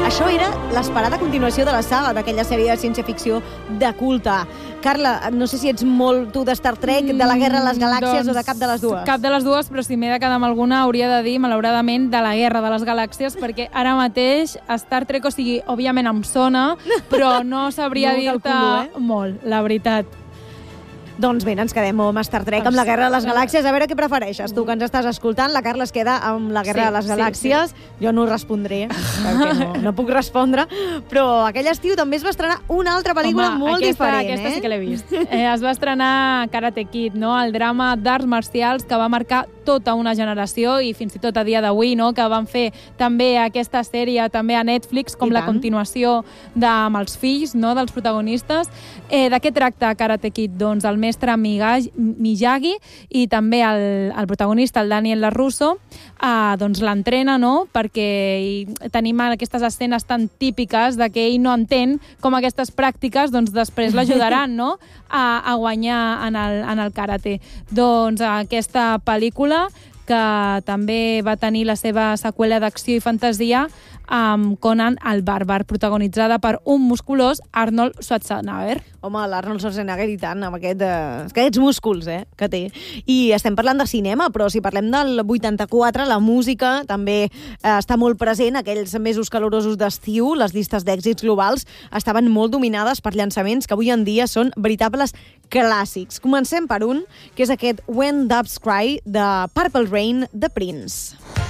Això era l'esperada continuació de la saga, d'aquella sèrie de ciència-ficció de culte. Carla, no sé si ets molt tu de Star Trek, de la Guerra de les Galàxies o de cap de les dues. Cap de les dues, però si m'he de quedar amb alguna hauria de dir, malauradament, de la Guerra de les Galàxies, perquè ara mateix Star Trek, o sigui, òbviament em sona, però no sabria dir-te molt, la veritat. Doncs bé, ens quedem amb Star Trek, amb la Guerra de les Galàxies. A veure què prefereixes, tu que ens estàs escoltant. La Carla es queda amb la Guerra de les Galàxies. Jo no respondré, perquè no puc respondre. Però aquell estiu també es va estrenar una altra pel·lícula molt diferent. Aquesta sí que l'he vist. Es va estrenar Karate Kid, no? El drama d'arts marcials que va marcar tota una generació i fins i tot a dia d'avui, no? Que van fer també aquesta sèrie també a Netflix, com la continuació amb els fills, no? Dels protagonistes. De què tracta Karate Kid? Doncs el mestre Miyagi i també el protagonista, el Daniel LaRusso, doncs l'entrena, no? Perquè tenim aquestes escenes tan típiques de que ell no entén com aquestes pràctiques doncs després l'ajudaran, no? A guanyar en el karate. Doncs aquesta pel·lícula, que també va tenir la seva seqüela d'acció i fantasia amb Conan el Bàrbar, protagonitzada per un musculós Arnold Schwarzenegger. Home, l'Arnold Schwarzenegger i tant, amb aquests músculs que té. I estem parlant de cinema, però si parlem del 84, la música també està molt present. Aquells mesos calorosos d'estiu, les llistes d'èxits globals estaven molt dominades per llançaments que avui en dia són veritables clàssics. Comencem per un, que és aquest When Doves Cry, de Purple Rain, de Prince.